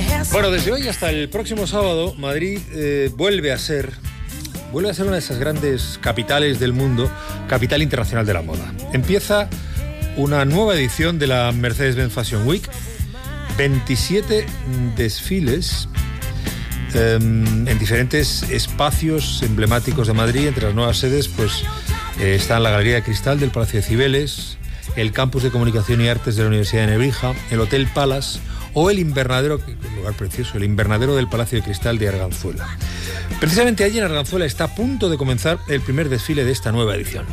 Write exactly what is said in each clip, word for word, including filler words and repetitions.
Bueno, desde hoy hasta el próximo sábado, Madrid eh, vuelve a ser vuelve a ser una de esas grandes capitales del mundo, capital internacional de la moda. Empieza una nueva edición de la Mercedes-Benz Fashion Week, veintisiete desfiles eh, en diferentes espacios emblemáticos de Madrid. Entre las nuevas sedes pues eh, están la Galería de Cristal del Palacio de Cibeles, el Campus de Comunicación y Artes de la Universidad de Nebrija, el Hotel Palace o el invernadero, un lugar precioso, el invernadero del Palacio de Cristal de Arganzuela. Precisamente allí en Arganzuela está a punto de comenzar el primer desfile de esta nueva edición.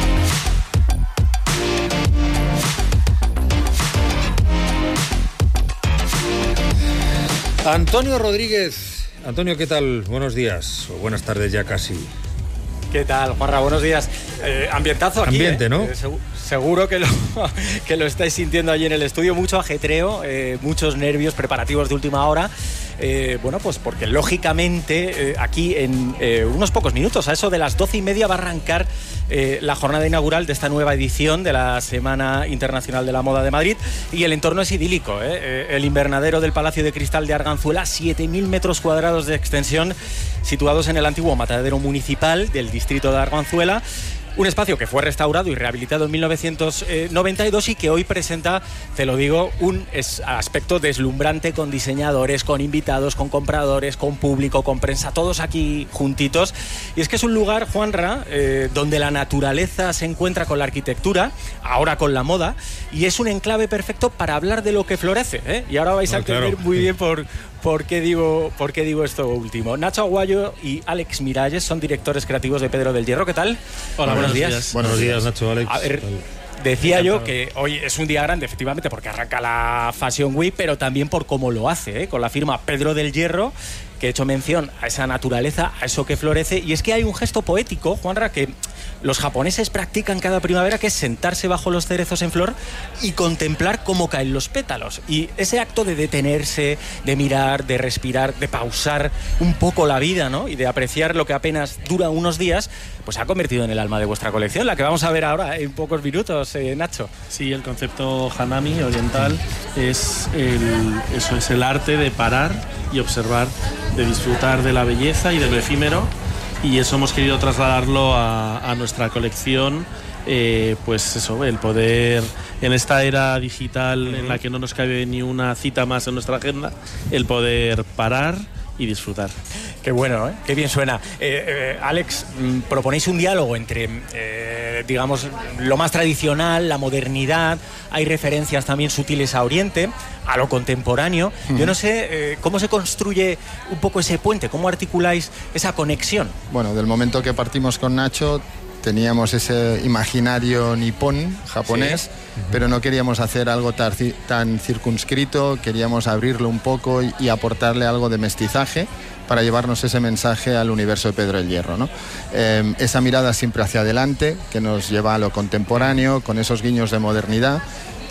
Antonio Rodríguez. Antonio, ¿qué tal? Buenos días, o buenas tardes ya casi. ¿Qué tal, Juanra? Buenos días. Eh, ambientazo aquí. Ambiente, ¿eh? ¿no? Eh, seg- seguro que lo, que lo estáis sintiendo allí en el estudio. Mucho ajetreo, eh, muchos nervios, preparativos de última hora. Eh, bueno, pues porque lógicamente eh, aquí en eh, unos pocos minutos, a eso de las doce y media, va a arrancar eh, la jornada inaugural de esta nueva edición de la Semana Internacional de la Moda de Madrid, y el entorno es idílico, ¿eh? Eh, el invernadero del Palacio de Cristal de Arganzuela, siete mil metros cuadrados de extensión, situados en el antiguo matadero municipal del distrito de Arganzuela. Un espacio que fue restaurado y rehabilitado en mil novecientos noventa y dos y que hoy presenta, te lo digo, un aspecto deslumbrante, con diseñadores, con invitados, con compradores, con público, con prensa, todos aquí juntitos. Y es que es un lugar, Juanra, eh, donde la naturaleza se encuentra con la arquitectura, ahora con la moda, y es un enclave perfecto para hablar de lo que florece, ¿eh? Y ahora vais no, a entender claro. muy bien por... ¿Por qué digo, por qué digo esto último? Nacho Aguayo y Alex Miralles son directores creativos de Pedro del Hierro. ¿Qué tal? Hola, buenos, buenos días. días. Buenos días, Nacho, Alex. A ver, decía yo que hoy es un día grande, efectivamente, porque arranca la Fashion Week, pero también por cómo lo hace, ¿eh? Con la firma Pedro del Hierro, que he hecho mención a esa naturaleza, a eso que florece. Y es que hay un gesto poético, Juanra, que los japoneses practican cada primavera, que es sentarse bajo los cerezos en flor y contemplar cómo caen los pétalos. Y ese acto de detenerse, de mirar, de respirar, de pausar un poco la vida, ¿no? Y de apreciar lo que apenas dura unos días, pues se ha convertido en el alma de vuestra colección, la que vamos a ver ahora en pocos minutos, eh, Nacho. Sí, el concepto Hanami oriental es el, eso es el arte de parar y observar, de disfrutar de la belleza y de lo efímero. Y eso hemos querido trasladarlo a, a nuestra colección, eh, pues eso, el poder, en esta era digital en la que no nos cabe ni una cita más en nuestra agenda, el poder parar y disfrutar. Qué bueno, ¿eh? Qué bien suena. Eh, eh, Alex, proponéis un diálogo entre, eh, digamos, lo más tradicional, la modernidad. Hay referencias también sutiles a Oriente, a lo contemporáneo. Mm. Yo no sé eh, cómo se construye un poco ese puente, cómo articuláis esa conexión. Bueno, del momento que partimos con Nacho, teníamos ese imaginario nipón, japonés, sí. uh-huh. pero no queríamos hacer algo tar, tan circunscrito, queríamos abrirlo un poco y, y aportarle algo de mestizaje para llevarnos ese mensaje al universo de Pedro del Hierro, ¿no? Eh, esa mirada siempre hacia adelante, que nos lleva a lo contemporáneo, con esos guiños de modernidad,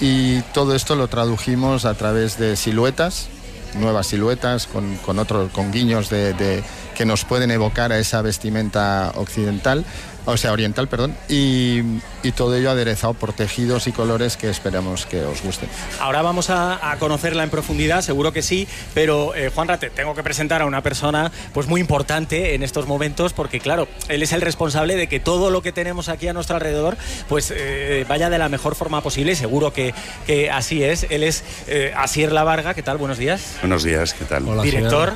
y todo esto lo tradujimos a través de siluetas, nuevas siluetas, con, con otros, con guiños de, de, que nos pueden evocar a esa vestimenta occidental, o sea, oriental, perdón, y, y todo ello aderezado por tejidos y colores que esperamos que os gusten. Ahora vamos a, a conocerla en profundidad, seguro que sí, pero eh, Juanra, te tengo que presentar a una persona pues muy importante en estos momentos, porque claro, él es el responsable de que todo lo que tenemos aquí a nuestro alrededor pues eh, vaya de la mejor forma posible, seguro que, que así es. Él es eh, Asier Lavarga. ¿Qué tal? Buenos días. Buenos días, ¿qué tal? Hola, director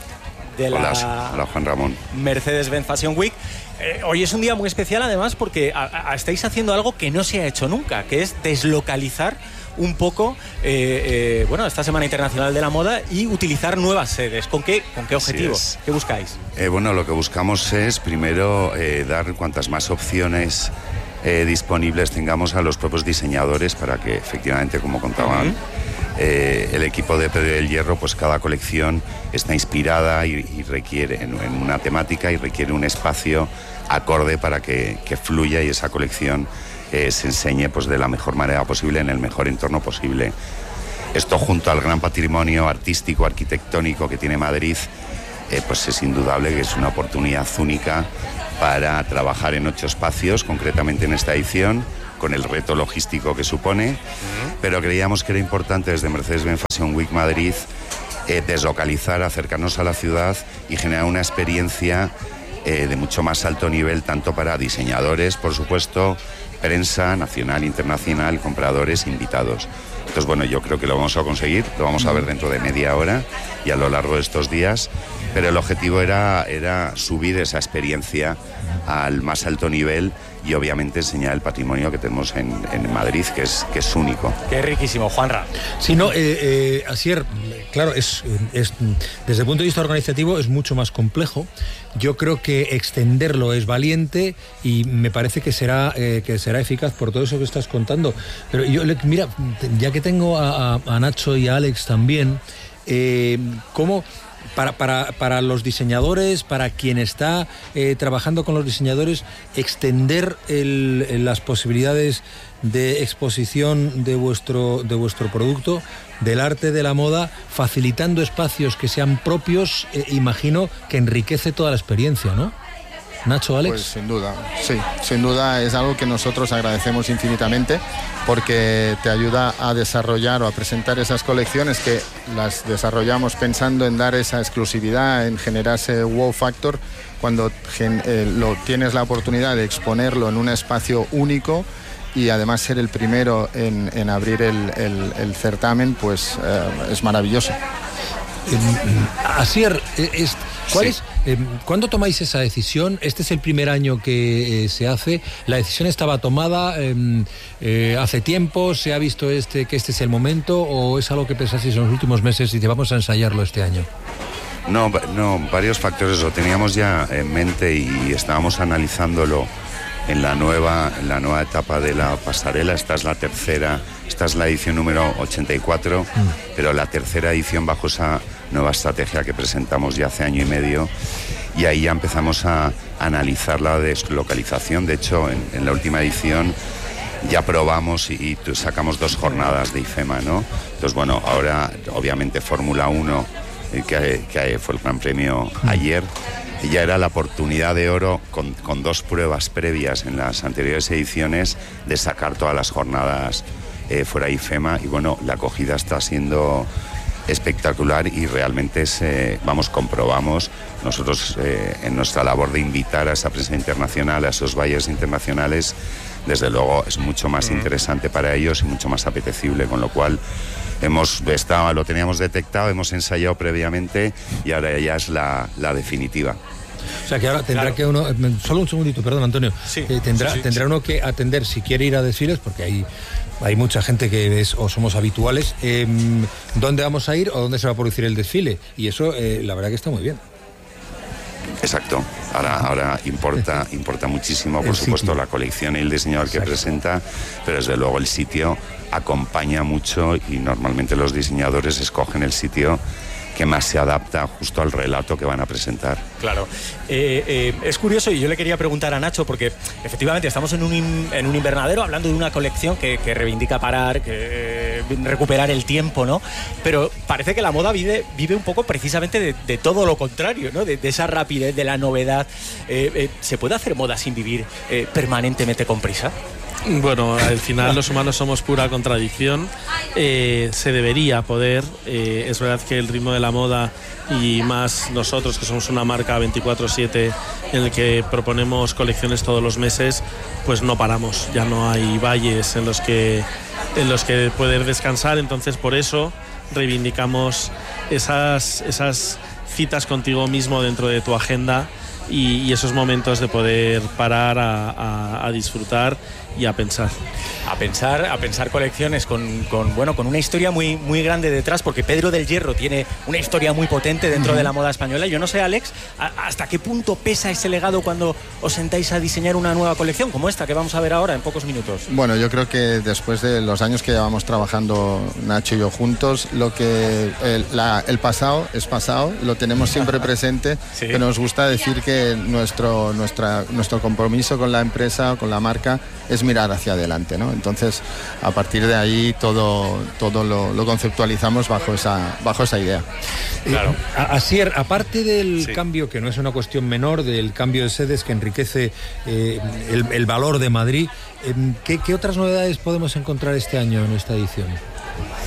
de la hola, hola, Juan Ramón. Mercedes-Benz Fashion Week. Eh, hoy es un día muy especial, además, porque a, a, estáis haciendo algo que no se ha hecho nunca, que es deslocalizar un poco eh, eh, bueno, esta Semana Internacional de la Moda y utilizar nuevas sedes. ¿Con qué, con qué objetivo? ¿Qué buscáis? Eh, bueno, lo que buscamos es, primero, eh, dar cuantas más opciones eh, disponibles tengamos a los propios diseñadores para que, efectivamente, como contaban... Uh-huh. Eh, el equipo de Pedro del Hierro, pues cada colección está inspirada y, y requiere en, en una temática y requiere un espacio acorde para que, que fluya y esa colección eh, se enseñe pues de la mejor manera posible, en el mejor entorno posible. Esto, junto al gran patrimonio artístico, arquitectónico que tiene Madrid, eh, pues es indudable que es una oportunidad única para trabajar en ocho espacios, concretamente en esta edición, con el reto logístico que supone, uh-huh. pero creíamos que era importante desde Mercedes-Benz Fashion Week Madrid eh, deslocalizar, acercarnos a la ciudad y generar una experiencia eh, de mucho más alto nivel, tanto para diseñadores, por supuesto, prensa nacional, internacional, compradores, invitados. Entonces, bueno, yo creo que lo vamos a conseguir, lo vamos a ver dentro de media hora y a lo largo de estos días, pero el objetivo era, era subir esa experiencia al más alto nivel y obviamente enseñar el patrimonio que tenemos en, en Madrid, que es, que es único. Qué riquísimo, Juanra. Sí, no, eh, eh, Asier, claro, es, es, desde el punto de vista organizativo es mucho más complejo. Yo creo que extenderlo es valiente y me parece que será, eh, que será eficaz por todo eso que estás contando. Pero yo, mira, ya que tengo a, a, a Nacho y a Alex también, eh, ¿cómo...? Para, para, para los diseñadores, para quien está eh, trabajando con los diseñadores, extender el, el, las posibilidades de exposición de vuestro, de vuestro producto, del arte de la moda, facilitando espacios que sean propios, eh, imagino que enriquece toda la experiencia, ¿no? Nacho, Alex. Pues sin duda, sí, sin duda es algo que nosotros agradecemos infinitamente porque te ayuda a desarrollar o a presentar esas colecciones que las desarrollamos pensando en dar esa exclusividad, en generar ese wow factor, cuando gen, eh, lo, tienes la oportunidad de exponerlo en un espacio único y además ser el primero en, en abrir el, el, el certamen, pues eh, es maravilloso. Asier, es, ¿cuál sí. es, eh, ¿cuándo tomáis esa decisión? Este es el primer año que eh, se hace. ¿La decisión estaba tomada eh, eh, hace tiempo? ¿Se ha visto este que este es el momento? ¿O es algo que pensasteis en los últimos meses y te vamos a ensayarlo este año? No, no, varios factores lo teníamos ya en mente y estábamos analizándolo en la nueva, en la nueva etapa de la pasarela. Esta es la tercera, esta es la edición número ochenta y cuatro, mm. pero la tercera edición bajo esa nueva estrategia que presentamos ya hace año y medio, y ahí ya empezamos a analizar la deslocalización. De hecho, en, en la última edición ya probamos y, y sacamos dos jornadas de IFEMA, ¿no? Entonces, bueno, ahora obviamente Fórmula uno, que, que fue el Gran Premio ayer, ya era la oportunidad de oro con, con dos pruebas previas en las anteriores ediciones de sacar todas las jornadas eh, fuera IFEMA, y bueno, la acogida está siendo espectacular y realmente se, vamos, comprobamos nosotros eh, en nuestra labor de invitar a esa prensa internacional, a esos buyers internacionales, desde luego es mucho más mm. interesante para ellos y mucho más apetecible, con lo cual hemos estado, lo teníamos detectado, hemos ensayado previamente y ahora ya es la, la definitiva. O sea que ahora tendrá claro. que uno, solo un segundito, perdón Antonio, sí, eh, tendrá, sí, sí, tendrá sí. uno que atender si quiere ir a desfiles, porque hay, hay mucha gente que es o somos habituales, eh, dónde vamos a ir o dónde se va a producir el desfile, y eso eh, la verdad que está muy bien. Exacto, ahora, ahora importa, importa muchísimo, por el supuesto, sitio. La colección y el diseñador Exacto. que presenta, pero desde luego el sitio acompaña mucho y normalmente los diseñadores escogen el sitio que más se adapta justo al relato que van a presentar. Claro. Eh, eh, es curioso, y yo le quería preguntar a Nacho, porque efectivamente estamos en un, in, en un invernadero hablando de una colección que, que reivindica parar, que eh, recuperar el tiempo, ¿no? Pero parece que la moda vive, vive un poco precisamente de, de todo lo contrario, ¿no? De, de esa rapidez, de la novedad. Eh, eh, ¿Se puede hacer moda sin vivir eh, permanentemente con prisa? Bueno, al final los humanos somos pura contradicción. Eh, se debería poder. Eh, es verdad que el ritmo de la moda, y más nosotros que somos una marca veinticuatro siete en el que proponemos colecciones todos los meses, pues no paramos. Ya no hay valles en los que, en los que poder descansar. Entonces, por eso reivindicamos esas, esas citas contigo mismo dentro de tu agenda y, y esos momentos de poder parar a, a, a disfrutar y a pensar. A pensar, a pensar colecciones con, con, bueno, con una historia muy, muy grande detrás, porque Pedro del Hierro tiene una historia muy potente dentro uh-huh. de la moda española. Yo no sé, Alex, a, ¿hasta qué punto pesa ese legado cuando os sentáis a diseñar una nueva colección como esta que vamos a ver ahora en pocos minutos? Bueno, yo creo que después de los años que llevamos trabajando Nacho y yo juntos, lo que el, la, el pasado es pasado, lo tenemos siempre presente, sí. pero nos gusta decir que nuestro, nuestra, nuestro compromiso con la empresa, con la marca, es mirar hacia adelante, ¿no? Entonces, a partir de ahí todo, todo lo, lo conceptualizamos bajo esa, bajo esa idea. Claro. Eh, Asier, aparte del sí. cambio, que no es una cuestión menor, del cambio de sedes que enriquece eh, el, el valor de Madrid, eh, ¿qué, ¿qué otras novedades podemos encontrar este año en esta edición?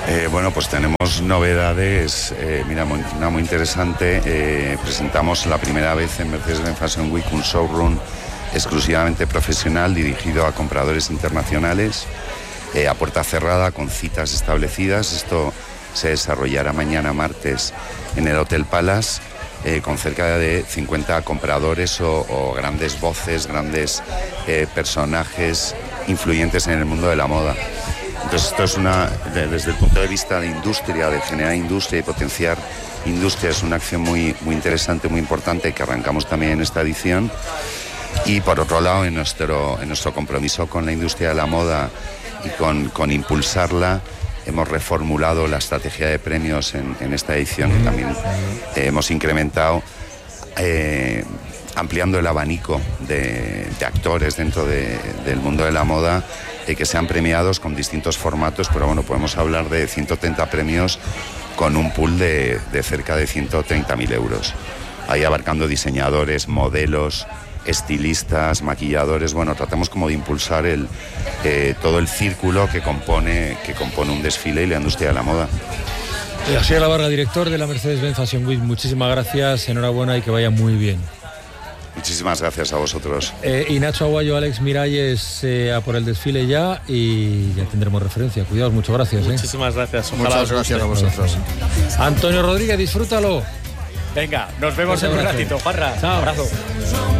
Eh, bueno, pues tenemos novedades, eh, mira, muy, una muy interesante. Eh, presentamos la primera vez en Mercedes-Benz Fashion Week un showroom exclusivamente profesional dirigido a compradores internacionales, eh, a puerta cerrada, con citas establecidas. Esto se desarrollará mañana martes en el Hotel Palace, eh, con cerca de cincuenta compradores o, o grandes voces, grandes eh, personajes influyentes en el mundo de la moda. Entonces esto es una, desde el punto de vista de industria, de generar industria y potenciar industria, es una acción muy, muy interesante, muy importante, que arrancamos también en esta edición. Y por otro lado, en nuestro, en nuestro compromiso con la industria de la moda y con, con impulsarla, hemos reformulado la estrategia de premios en, en esta edición, y también eh, hemos incrementado, eh, ampliando el abanico de, de actores dentro de, del mundo de la moda, eh, que sean premiados con distintos formatos, pero bueno, podemos hablar de ciento treinta premios con un pool de, de cerca de ciento treinta mil euros. Ahí abarcando diseñadores, modelos, estilistas, maquilladores. Bueno, tratamos como de impulsar el, eh, todo el círculo que compone, que compone un desfile y la industria de la moda. Asier Labarra, director de la Mercedes-Benz Fashion Week, muchísimas gracias, enhorabuena y que vaya muy bien. Muchísimas gracias a vosotros. Eh, y Nacho Aguayo, Alex Miralles, eh, a por el desfile ya, y ya tendremos referencia. Cuidaos, muchas gracias. Muchísimas eh. gracias. Ojalá Muchas gracias a vosotros. Antonio Rodríguez, disfrútalo. Venga, nos vemos en un ratito, Parra. Chao. Un abrazo.